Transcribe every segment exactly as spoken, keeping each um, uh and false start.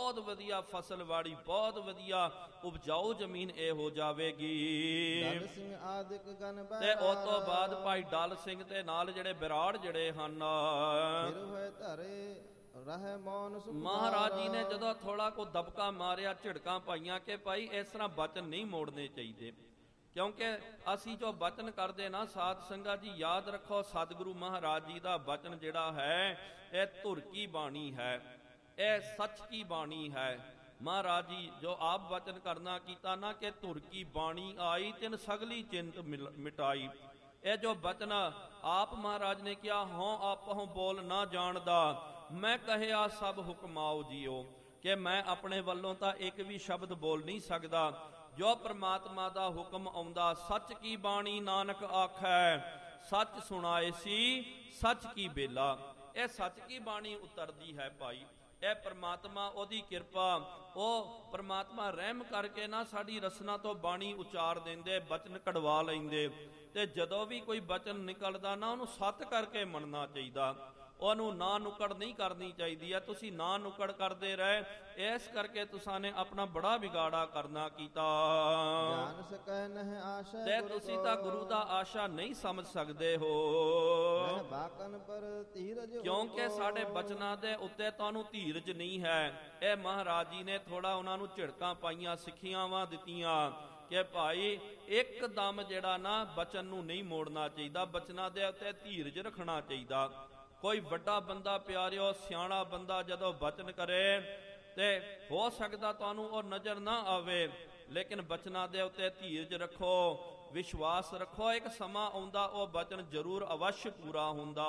ਬਹੁਤ ਵਧੀਆ ਫਸਲਵਾੜੀ, ਬਹੁਤ ਵਧੀਆ ਉਪਜਾਊ ਜ਼ਮੀਨ ਇਹ ਹੋ ਜਾਵੇਗੀ। ਡਲ ਸਿੰਘ ਆਦਿਕ ਗਨ ਤੇ ਉਸ ਤੋਂ ਬਾਅਦ ਭਾਈ ਡਲ ਸਿੰਘ ਤੇ ਨਾਲ ਜਿਹੜੇ ਬਿਰਾੜ ਜਿਹੜੇ ਹਨ, ਫਿਰ ਹੋਏ ਧਰੇ ਰਹਿ ਮੌਨ ਸੁਖ। ਮਹਾਰਾਜ ਜੀ ਨੇ ਜਦੋਂ ਥੋੜਾ ਕੋ ਦਬਕਾ ਮਾਰਿਆ, ਝਿੜਕਾਂ ਪਾਈਆਂ ਕਿ ਭਾਈ ਇਸ ਤਰ੍ਹਾਂ ਬਚਨ ਨਹੀਂ ਮੋੜਨੇ ਚਾਹੀਦੇ, ਕਿਉਂਕਿ ਅਸੀਂ ਜੋ ਬਚਨ ਕਰਦੇ ਨਾ ਸਾਧ ਸੰਗਤ ਜੀ ਯਾਦ ਰੱਖੋ, ਸਤਿਗੁਰੂ ਮਹਾਰਾਜ ਜੀ ਦਾ ਬਚਨ ਜਿਹੜਾ ਹੈ ਇਹ ਧੁਰ ਕੀ ਬਾਣੀ ਹੈ, ਇਹ ਸੱਚ ਕੀ ਬਾਣੀ ਹੈ। ਮਹਾਰਾਜ ਜੀ ਜੋ ਆਪ ਬਚਨ ਕਰਨਾ ਕੀਤਾ ਨਾ ਕਿ ਧੁਰ ਕੀ ਬਾਣੀ ਆਈ ਤਿਨ ਸਗਲੀ ਚਿੰਤ ਮਿਟਾਈ, ਇਹ ਜੋ ਬਚਨ ਆਪ ਮਹਾਰਾਜ ਨੇ ਕਿਹਾ, ਹੋਂ ਆਪਹੁ ਬੋਲ ਨਾ ਜਾਣਦਾ ਮੈਂ ਕਹਿਆ ਸਭ ਹੁਕਮਾਓ ਜੀਓ, ਕਿ ਮੈਂ ਆਪਣੇ ਵੱਲੋਂ ਤਾਂ ਇੱਕ ਵੀ ਸ਼ਬਦ ਬੋਲ ਨਹੀਂ ਸਕਦਾ, ਜੋ ਪ੍ਰਮਾਤਮਾ ਦਾ ਹੁਕਮ ਆਉਂਦਾ। ਸੱਚ ਕੀ ਬਾਣੀ ਨਾਨਕ ਆਖੈ, ਸੱਚ ਸੁਣਾਏ ਸੀ ਸੱਚ ਕੀ ਬੇਲਾ, ਇਹ ਸੱਚ ਕੀ ਬਾਣੀ ਉਤਰਦੀ ਹੈ ਭਾਈ। ਇਹ ਪ੍ਰਮਾਤਮਾ ਉਹਦੀ ਕਿਰਪਾ, ਉਹ ਪ੍ਰਮਾਤਮਾ ਰਹਿਮ ਕਰਕੇ ਨਾ ਸਾਡੀ ਰਸਨਾ ਤੋਂ ਬਾਣੀ ਉਚਾਰ ਦਿੰਦੇ, ਬਚਨ ਕਢਵਾ ਲੈਂਦੇ। ਤੇ ਜਦੋਂ ਵੀ ਕੋਈ ਬਚਨ ਨਿਕਲਦਾ ਨਾ ਉਹਨੂੰ ਸੱਤ ਕਰਕੇ ਮੰਨਣਾ ਚਾਹੀਦਾ, ਉਹਨੂੰ ਨਾ ਨੁੱਕੜ ਨਹੀਂ ਕਰਨੀ ਚਾਹੀਦੀ ਹੈ। ਤੁਸੀਂ ਨਾ ਨੁੱਕੜ ਕਰਦੇ ਰਹੇ, ਇਸ ਕਰਕੇ ਤੁਸਾਂ ਨੇ ਆਪਣਾ ਬੜਾ ਵਿਗਾੜਾ ਕਰਨਾ ਕੀਤਾ ਜਾਨ ਸਕੈ ਨਹਿ ਆਸ਼ਾ, ਤੇ ਤੁਸੀਂ ਤਾਂ ਗੁਰੂ ਦਾ ਆਸ਼ਾ ਨਹੀਂ ਸਮਝ ਸਕਦੇ ਹੋ, ਬਾਕਨ ਪਰ ਧੀਰਜ, ਕਿਉਂਕਿ ਸਾਡੇ ਬਚਨਾਂ ਦੇ ਉੱਤੇ ਤੁਹਾਨੂੰ ਧੀਰਜ ਨਹੀਂ ਹੈ। ਇਹ ਮਹਾਰਾਜ ਜੀ ਨੇ ਥੋੜਾ ਉਹਨਾਂ ਨੂੰ ਝਿੜਕਾਂ ਪਾਈਆਂ, ਸਿੱਖਿਆਵਾਂ ਦਿੱਤੀਆਂ ਕਿ ਭਾਈ ਇੱਕਦਮ ਜਿਹੜਾ ਨਾ ਬਚਨ ਨੂੰ ਨਹੀਂ ਮੋੜਨਾ ਚਾਹੀਦਾ, ਬਚਨਾਂ ਦੇ ਉੱਤੇ ਧੀਰਜ ਰੱਖਣਾ ਚਾਹੀਦਾ। ਕੋਈ ਵੱਡਾ ਬੰਦਾ ਪਿਆਰਿਓ, ਸਿਆਣਾ ਬੰਦਾ ਜਦੋਂ ਬਚਨ ਕਰੇ ਤੇ ਹੋ ਸਕਦਾ ਤੁਹਾਨੂੰ ਉਹ ਨਜ਼ਰ ਨਾ ਆਵੇ, ਲੇਕਿਨ ਬਚਨਾਂ ਦੇ ਉੱਤੇ ਧੀਰਜ ਰੱਖੋ, ਵਿਸ਼ਵਾਸ ਰੱਖੋ, ਇੱਕ ਸਮਾਂ ਆਉਂਦਾ ਉਹ ਬਚਨ ਜ਼ਰੂਰ ਅਵਸ਼ ਪੂਰਾ ਹੁੰਦਾ।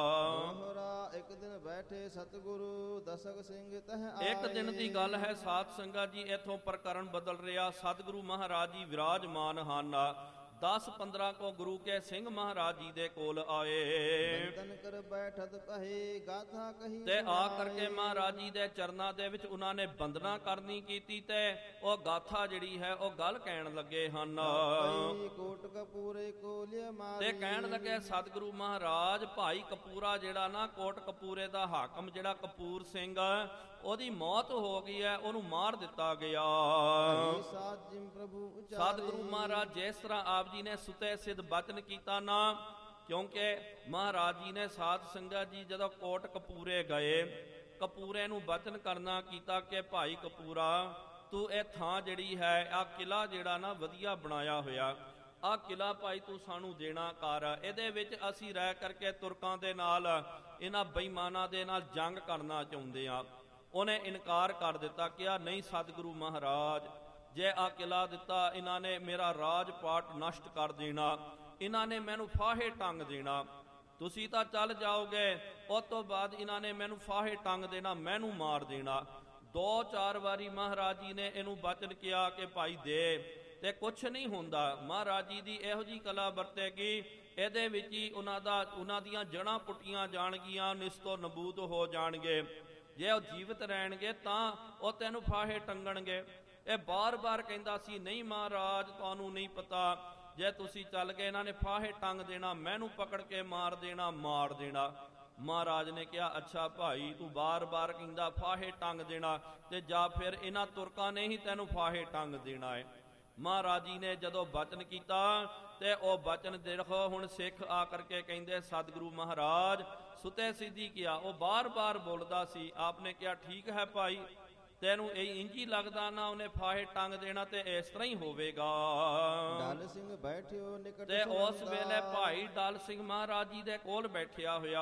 ਮੋਹਰਾ ਇੱਕ ਦਿਨ ਬੈਠੇ ਸਤਿਗੁਰੂ ਦਸਕ ਸਿੰਘ ਤਹ ਆਏ। ਇੱਕ ਦਿਨ ਦੀ ਗੱਲ ਹੈ ਸਾਧ ਸੰਗਤ ਜੀ, ਇੱਥੋਂ ਪ੍ਰਕਰਨ ਬਦਲ ਰਿਹਾ। ਸਤਿਗੁਰੂ ਮਹਾਰਾਜ ਜੀ ਵਿਰਾਜਮਾਨ ਹਨ, ਦਸ ਪੰਦਰਾਂ ਕੋ ਗੁਰੂ ਕੇ ਸਿੰਘ ਮਹਾਰਾਜ ਜੀ ਦੇ ਕੋਲ ਆਏ, ਬੰਦਨ ਕਰ ਬੈਠਤ ਪਹੇ ਗਾਥਾ ਕਹੀ, ਤੇ ਆ ਕਰਕੇ ਮਹਾਰਾਜ ਜੀ ਦੇ ਚਰਨਾਂ ਦੇ ਵਿੱਚ ਉਹਨਾਂ ਨੇ ਬੰਦਨਾ ਕਰਨੀ ਕੀਤੀ, ਤੇ ਉਹ ਗਾਥਾ ਜਿਹੜੀ ਹੈ ਉਹ ਗੱਲ ਕਹਿਣ ਲੱਗੇ ਹਨ। ਕੋਟ ਕਪੂਰੇ ਕੋਲਿਆ ਮਾਰੀ, ਤੇ ਕਹਿਣ ਲੱਗੇ ਸਤਿਗੁਰੂ ਮਹਾਰਾਜ, ਭਾਈ ਕਪੂਰਾ ਜਿਹੜਾ ਨਾ ਕੋਟ ਕਪੂਰੇ ਦਾ ਹਾਕਮ ਜਿਹੜਾ ਕਪੂਰ ਸਿੰਘ, ਉਹਦੀ ਮੌਤ ਹੋ ਗਈ ਹੈ, ਉਹਨੂੰ ਮਾਰ ਦਿੱਤਾ ਗਿਆ। ਸਤਿਗੁਰੂ ਮਹਾਰਾਜ ਜਿਸ ਤਰ੍ਹਾਂ ਆਪ ਜੀ ਨੇ ਸੁਤੇ ਸਿੱਧ ਬਚਨ ਕੀਤਾ ਨਾ, ਕਿਉਂਕਿ ਮਹਾਰਾਜ ਜੀ ਨੇ ਸਾਧ ਸੰਗਤ ਜੀ ਜਦੋਂ ਕੋਟ ਕਪੂਰੇ ਗਏ, ਕਪੂਰੇ ਨੂੰ ਬਚਨ ਕਰਨਾ ਕੀਤਾ ਕਿ ਭਾਈ ਕਪੂਰਾ ਤੂੰ ਇਹ ਥਾਂ ਜਿਹੜੀ ਹੈ, ਆਹ ਕਿਲਾ ਜਿਹੜਾ ਨਾ ਵਧੀਆ ਬਣਾਇਆ ਹੋਇਆ, ਆਹ ਕਿਲਾ ਭਾਈ ਤੂੰ ਸਾਨੂੰ ਦੇਣਾ ਕਰ, ਇਹਦੇ ਵਿੱਚ ਅਸੀਂ ਰਹਿ ਕਰਕੇ ਤੁਰਕਾਂ ਦੇ ਨਾਲ, ਇਹਨਾਂ ਬੇਈਮਾਨਾਂ ਦੇ ਨਾਲ ਜੰਗ ਕਰਨਾ ਚਾਹੁੰਦੇ ਆ। ਉਹਨੇ ਇਨਕਾਰ ਕਰ ਦਿੱਤਾ, ਕਿਹਾ ਨਹੀਂ ਸਤਿਗੁਰੂ ਮਹਾਰਾਜ, ਜੇ ਆ ਕਿਲਾ ਦਿੱਤਾ ਇਹਨਾਂ ਨੇ ਮੇਰਾ ਰਾਜ ਪਾਟ ਨਸ਼ਟ ਕਰ ਦੇਣਾ, ਇਹਨਾਂ ਨੇ ਮੈਨੂੰ ਫਾਹੇ ਟੰਗ ਦੇਣਾ, ਤੁਸੀਂ ਤਾਂ ਚੱਲ ਜਾਓਗੇ, ਉਸ ਤੋਂ ਬਾਅਦ ਇਹਨਾਂ ਨੇ ਮੈਨੂੰ ਫਾਹੇ ਟੰਗ ਦੇਣਾ, ਮੈਨੂੰ ਮਾਰ ਦੇਣਾ। ਦੋ ਚਾਰ ਵਾਰੀ ਮਹਾਰਾਜ ਜੀ ਨੇ ਇਹਨੂੰ ਬਚਨ ਕਿਹਾ ਕਿ ਭਾਈ ਦੇ, ਤੇ ਕੁਛ ਨਹੀਂ ਹੁੰਦਾ। ਮਹਾਰਾਜ ਜੀ ਦੀ ਇਹੋ ਜਿਹੀ ਕਲਾ ਵਰਤੇਗੀ, ਇਹਦੇ ਵਿੱਚ ਹੀ ਉਹਨਾਂ ਦਾ ਉਹਨਾਂ ਦੀਆਂ ਜੜ੍ਹਾਂ ਪੁੱਟੀਆਂ ਜਾਣਗੀਆਂ, ਨਿਸਤੋ ਨਬੂਦ ਹੋ ਜਾਣਗੇ। ਜੇ ਉਹ ਜੀਵਤ ਰਹਿਣਗੇ ਤਾਂ ਉਹ ਤੈਨੂੰ ਫਾਹੇ ਟੰਗਣਗੇ। ਇਹ ਬਾਰ-ਬਾਰ ਕਹਿੰਦਾ ਸੀ, ਨਹੀਂ ਮਹਾਰਾਜ ਤੁਹਾਨੂੰ ਨਹੀਂ ਪਤਾ, ਜੇ ਤੁਸੀਂ ਚੱਲ ਗਏ ਇਹਨਾਂ ਨੇ ਫਾਹੇ ਟੰਗ ਦੇਣਾ, ਮੈਨੂੰ ਪਕੜ ਕੇ ਮਾਰ ਦੇਣਾ ਮਾਰ ਦੇਣਾ। ਮਹਾਰਾਜ ਨੇ ਕਿਹਾ ਅੱਛਾ ਭਾਈ ਤੂੰ ਬਾਰ-ਬਾਰ ਕਹਿੰਦਾ ਫਾਹੇ ਟੰਗ ਦੇਣਾ, ਤੇ ਜਾਂ ਫਿਰ ਇਹਨਾਂ ਤੁਰਕਾਂ ਨੇ ਹੀ ਤੈਨੂੰ ਫਾਹੇ ਟੰਗ ਦੇਣਾ ਹੈ। ਮਹਾਰਾਜ ਜੀ ਨੇ ਜਦੋਂ ਬਚਨ ਕੀਤਾ ਤੇ ਉਹ ਬਚਨ ਦੇਖੋ, ਹੁਣ ਸਿੱਖ ਆ ਕਰਕੇ ਕਹਿੰਦੇ ਸਤਿਗੁਰੂ ਮਹਾਰਾਜ ਸੁਤੇ ਸਿੱਧੀ ਕਿਹਾ, ਉਹ ਬਾਰ-ਬਾਰ ਬੋਲਦਾ ਸੀ। ਆਪਨੇ ਕਿਹਾ ਠੀਕ ਹੈ ਭਾਈ, ਤੈਨੂੰ ਇਹ ਇੰਜੀ ਲੱਗਦਾ ਨਾ ਉਹਨੇ ਫਾਹੇ ਟੰਗ ਦੇਣਾ, ਤੇ ਇਸ ਤਰ੍ਹਾਂ ਹੀ ਹੋਵੇਗਾ। ਡਲ ਸਿੰਘ ਬੈਠਿਓ ਨਿਕਟ, ਤੇ ਉਸ ਵੇਲੇ ਭਾਈ ਡਲ ਸਿੰਘ ਮਹਾਰਾਜ ਜੀ ਦੇ ਕੋਲ ਬੈਠਿਆ ਹੋਇਆ,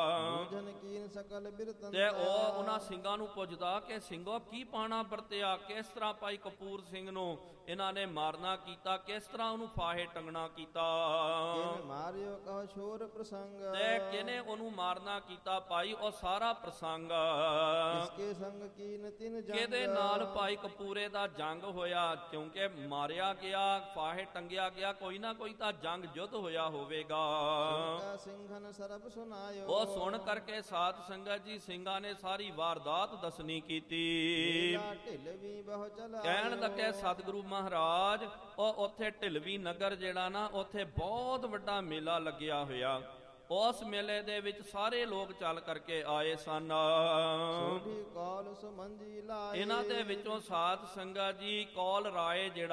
ਸਕਲ ਬਿਰਤਨ, ਤੇ ਉਹ ਉਹਨਾਂ ਸਿੰਘਾਂ ਨੂੰ ਪੁੱਛਦਾ ਕਿ ਸਿੰਘੋ ਕੀ ਪਾਣਾ ਵਰਤਿਆ, ਕਿਸ ਤਰ੍ਹਾਂ ਭਾਈ ਕਪੂਰ ਸਿੰਘ ਨੂੰ ਇਹਨਾਂ ਨੇ ਮਾਰਨਾ ਕੀਤਾ, ਕਿਸ ਤਰ੍ਹਾਂ ਉਹਨੂੰ ਫਾਹੇ ਟੰਗਣਾ ਕੀਤਾ, ਮਾਰਿਓ ਕਹ ਸ਼ੋਰ ਪ੍ਰਸੰਗ, ਤੇ ਕਿਹਨੇ ਉਹਨੂੰ ਮਾਰਨਾ ਕੀਤਾ ਭਾਈ ਉਹ ਸਾਰਾ ਪ੍ਰਸੰਗ, ਕਿਸਕੇ ਸੰਗ ਕੀਨ ਤਿਨ ਜੰਗ, ਕਿਹਦੇ ਨਾਲ ਭਾਈ ਕਪੂਰੇ ਦਾ ਜੰਗ ਹੋਇਆ, ਕਿਉਂਕਿ ਮਾਰਿਆ ਗਿਆ ਫਾਹੇ ਟੰਗਿਆ ਗਿਆ, ਕੋਈ ਨਾ ਕੋਈ ਤਾਂ ਜੰਗ ਯੁੱਧ ਹੋਇਆ ਹੋਵੇਗਾ। ਸਿੰਘਨ ਸਰਬ ਸੁਨਾਇਓ, ਉਹ ਸੁਣ ਕਰਕੇ ਸਾਧ ਸੰਗਤ ਜੀ ਸਿੰਘਾਂ ਨੇ ਸਾਰੀ ਵਾਰਦਾਤ ਦੱਸਣੀ ਕੀਤੀ। ਢਿਲਵੀ ਬਹੁ ਚਲਾਇਓ, ਕਹਿਣ ਲੱਗੇ ਸਤਿਗੁਰੂ ਮਹਾਰਾਜ ਉਹ ਉੱਥੇ ਢਿਲਵੀ ਨਗਰ ਜਿਹੜਾ ਨਾ, ਉੱਥੇ ਬਹੁਤ ਵੱਡਾ ਮੇਲਾ ਲੱਗਿਆ ਹੋਇਆ, ਉਸ ਮੇਲੇ ਦੇ ਵਿੱਚ ਸਾਰੇ ਲੋਕ ਚੱਲ ਕਰਕੇ ਆਏ ਸਨ। ਸੋਢੀ ਕੌਲ ਸੁਮੰਜੀ ਲਾਏ। ਇਹਨਾਂ ਦੇ ਵਿੱਚੋਂ ਸਾਧ ਸੰਗਤ ਜੀ ਕੌਲ ਰਾਏ ਜਿਹੜਾ